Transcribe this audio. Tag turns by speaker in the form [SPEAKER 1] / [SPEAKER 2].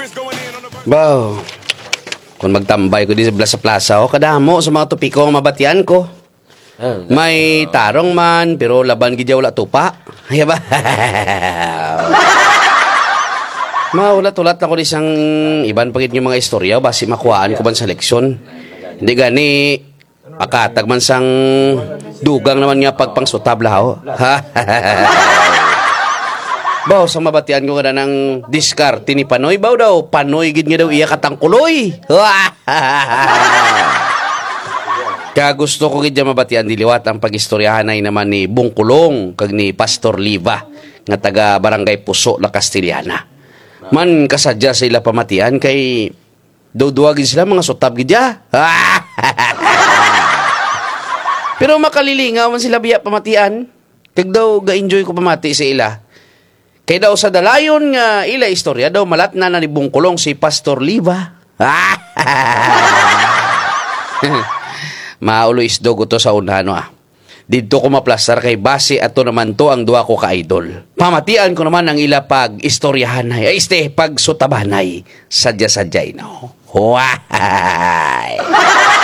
[SPEAKER 1] Baw, kung magtambay ko di sa plaza, kadamo sa mga tupiko ang mabatian ko. May tarong man, pero laban gidya wala tupa. Ay ba? Maulat-ulat ako di siyang iban pagit yung mga istorya, basi makuhaan ko man sa leksyon. Hindi gani, makatag man sang dugang naman nga pagpangsutabla ho. Baw, sa mabatian ko nga ng diskarte ni Panoy, baw daw, Panoy gid nga daw iya katangkuloy. Kaya gusto ko gid mabatian diliwat ang pagistoryahanay naman ni Bungkulong kag ni Pastor Liva nga taga Barangay Puso, La Castellana. Man kasadya sa ila pamatian kay duduwagin sila mga sutab gid ya. Pero makalilingaw man sila biya pamatian. Kag daw ga-enjoy ko pamati sa ila. Kay daw sa dalayon nga ila istorya daw malat na ni Bungkulong si Pastor Liva. Maulo isdog to sa unhano Dito ko maplastar kay base ato naman to ang duwa ko ka-idol. Pamatian ko naman ang ila pag istoryahanay. Pag sutabanay. Sadya-sadyay no. Huay!